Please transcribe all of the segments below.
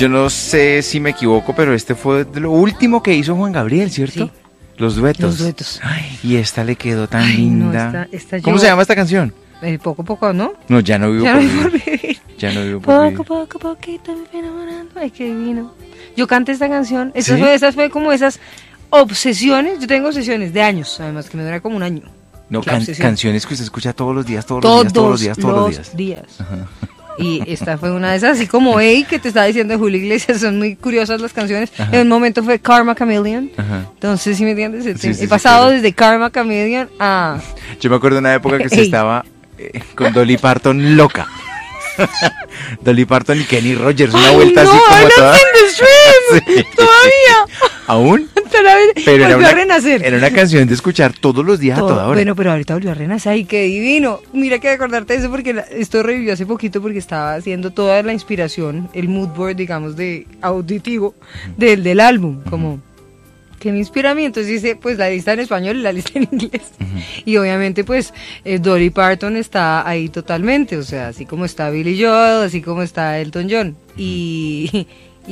Yo no sé si me equivoco, pero este fue de lo último que hizo Juan Gabriel, ¿cierto? Sí. Los duetos. Los duetos. Ay, y esta le quedó tan Ay, linda. no, esta ¿Cómo yo- se llama esta canción? Poco a poco, ¿no? No, ya no vivo Ya por no vivir. por vivir. Ya no vivo por vivir. Poco, poquito me fui enamorando. Ay, qué divino. Yo canté esta canción. ¿Sí? Esas fue como esas obsesiones. Yo tengo obsesiones de años, además, que me dura como un año. No, La obsesión. canciones que usted escucha todos los días, todos los días. Y esta fue una de esas, así como Ey, que te estaba diciendo Julio Iglesias, son muy curiosas las canciones. Ajá. En un momento fue Karma Chameleon. Ajá. Entonces, ¿sí me entiendes? Sí, He pasado claro. desde Karma Chameleon a... Yo me acuerdo de una época que usted Ey. estaba con Dolly Parton loca. Dolly Parton y Kenny Rogers, una ¡Ay, vuelta no! así como ¡Islands toda. in the Stream! Sí. ¡Todavía! ¿Aún? Pero volvió a renacer. era una canción de escuchar todos los días a toda hora. Bueno, pero ahorita volvió a renacer. ¡Ay, qué divino! Mira que acordarte de eso porque esto revivió hace poquito porque estaba haciendo toda la inspiración, el mood board, digamos, de auditivo del álbum, como... que me inspira a mí, entonces dice pues la lista en español y la lista en inglés. Y obviamente pues Dolly Parton está ahí totalmente, o sea, así como está Billy Joel, así como está Elton John. Y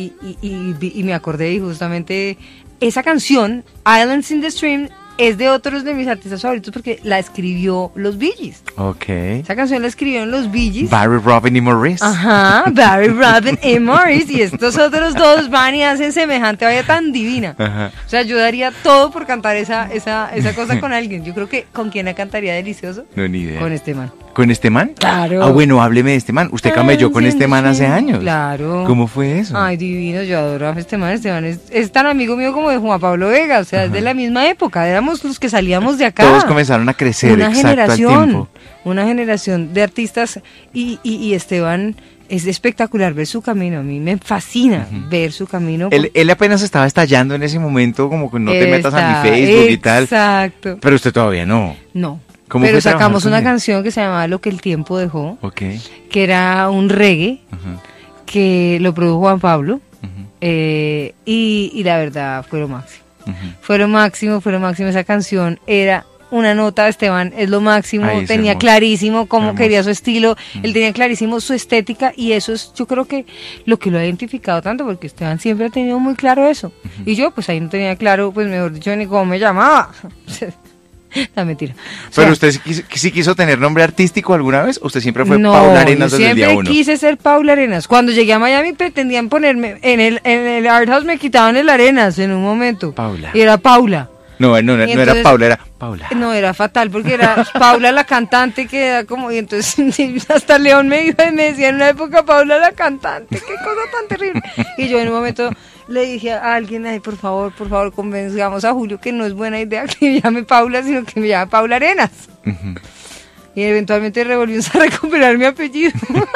me acordé y justamente esa canción, Islands in the Stream, es de otros de mis artistas favoritos porque la escribió los Bee Gees. Ok. Esa canción la escribieron los Bee Gees. Barry, Robin y Maurice. Ajá, Barry, Robin y Morris. Y estos otros dos van y hacen semejante vaya tan divina. Ajá. O sea, yo daría todo por cantar esa cosa con alguien. Yo creo que ¿con quién la cantaría delicioso? No, ni idea. Con este man. ¿Con este man? Claro. Ah, bueno, hábleme de este man. Usted camelló con este man hace años. Claro. ¿Cómo fue eso? Ay, divino, yo adoro a este man. Este man es tan amigo mío como de Juan Pablo Vega. O sea, es de la misma época. Éramos los que salíamos de acá. Todos comenzaron a crecer, Una exacto, al tiempo. Una generación de artistas y Esteban es espectacular ver su camino. A mí me fascina ver su camino. Él apenas estaba estallando en ese momento, como que no te metas a mi Facebook y tal. Exacto. Pero usted todavía no. No. ¿Cómo Pero fue trabajar sacamos con una él? canción que se llamaba Lo que el tiempo dejó, Ok. que era un reggae Ajá. que lo produjo Juan Pablo. Ujú. Y la verdad fue lo máximo. Ujú. Fue lo máximo. Esa canción era una nota de Esteban, es lo máximo. Ay, es tenía hermoso. clarísimo cómo Hermoso. quería su estilo, él tenía clarísimo su estética y eso es, yo creo que lo que lo ha identificado tanto, porque Esteban siempre ha tenido muy claro eso. Y yo, pues ahí no tenía claro, pues mejor dicho, ni cómo me llamaba. La mentira. O sea, ¿Pero usted sí quiso tener nombre artístico alguna vez? ¿O usted siempre fue no, Paula Arenas yo desde el día siempre 1? quise ser Paula Arenas. Cuando llegué a Miami pretendían ponerme en el Art House, me quitaban el Arenas en un momento. Paula. Y era Paula. No Y era entonces- Paula, era Paula. No, era fatal porque era Paula la cantante que era como, y entonces hasta León me decía en una época Paula la cantante, qué cosa tan terrible. Y yo en un momento le dije a alguien, ay, por favor, convenzamos a Julio que no es buena idea que me llame Paula, sino que me llame Paula Arenas. Ujú. Y eventualmente volvimos a recuperar mi apellido.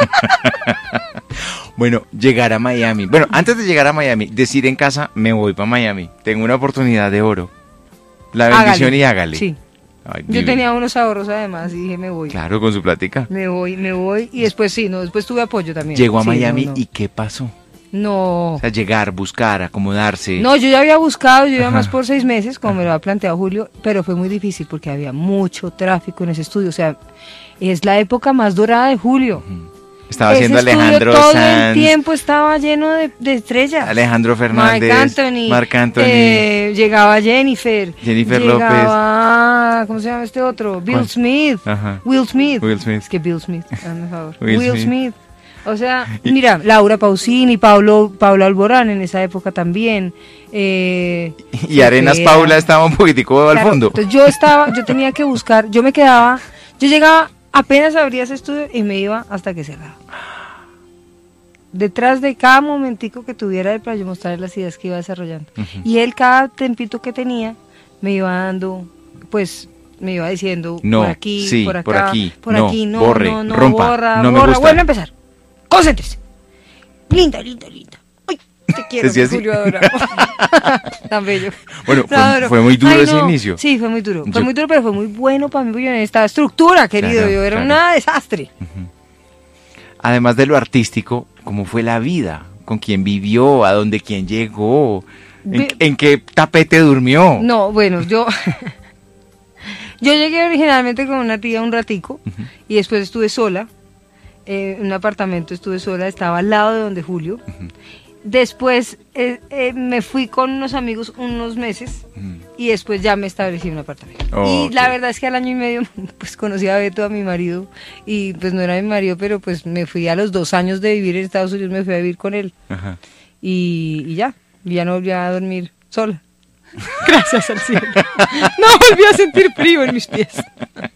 Bueno, llegar a Miami. Bueno, antes de llegar a Miami, decir en casa, me voy para Miami. Tengo una oportunidad de oro. La bendición Hágale. y hágale. Sí. Ay, Yo divino. tenía unos ahorros además y dije, me voy. Claro, con su plática. Me voy. Y después después tuve apoyo también. Llegó a Sí, Miami no. y ¿qué pasó? No. O sea, llegar, buscar, acomodarse. No, yo ya había buscado, yo iba Ajá. más por 6 meses, como me lo ha planteado Julio, pero fue muy difícil porque había mucho tráfico en ese estudio. O sea, es la época más dorada de Julio. Estaba Ese haciendo estudio Alejandro todo el Sanz, tiempo estaba lleno de estrellas. Alejandro Fernández, Marc Anthony. Anthony. Llegaba Jennifer. Jennifer llegaba, ¿cómo se llama este otro? Bill ¿Cuál? Smith. Ajá. Will Smith. Will Smith. Es que Bill Smith, hazme favor. Will Will Smith. Smith. O sea, mira, Laura Pausini, Pablo Alborán en esa época también. Y Arenas Sofía. Paula estaba un poquitico al Claro, fondo. entonces yo tenía que buscar, yo llegaba, apenas abría ese estudio y me iba hasta que cerraba. Detrás de cada momentico que tuviera para yo mostrarle las ideas que iba desarrollando. Y él cada tempito que tenía me iba dando, pues me iba diciendo No, por aquí, sí, por acá, por aquí, por no, aquí, no, borre, no, rompa, borra, no me borra, gusta. vuelve a empezar. Concéntrese. Linda. Ay, te quiero, Decía así. Julio, adorado. Tan bello. Bueno, Lo adoro. fue muy duro Ay, ese no. inicio. Sí, fue muy duro. Fue Yo- muy duro, pero fue muy bueno para mí porque yo necesitaba estructura, querido. Claro, Yo era claro. un desastre. Además de lo artístico, ¿cómo fue la vida? ¿Con quién vivió? ¿A dónde quién llegó? ¿En qué tapete durmió? No, bueno, yo llegué originalmente con una tía un ratico y después estuve sola. En un apartamento estuve sola, estaba al lado de donde Julio. Después me fui con unos amigos unos meses y después ya me establecí en un apartamento. Y la verdad es que al año y medio pues conocí a Beto, a mi marido, y pues no era mi marido, pero pues me fui a los 2 años de vivir en Estados Unidos, me fui a vivir con él. Ajá. Y ya no volví a dormir sola. Gracias al cielo. No volví a sentir frío en mis pies.